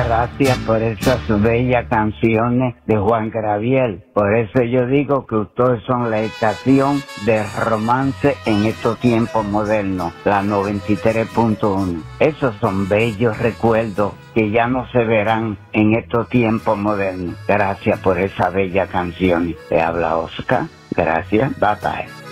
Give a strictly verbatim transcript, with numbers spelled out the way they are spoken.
Gracias por esas bellas canciones de Juan Gabriel. Por eso yo digo que ustedes son la estación de romance en estos tiempos modernos, la noventa y tres punto uno. Esos son bellos recuerdos que ya no se verán en estos tiempos modernos. Gracias por esa bella canción. Te habla Oscar. Gracias. Bye bye.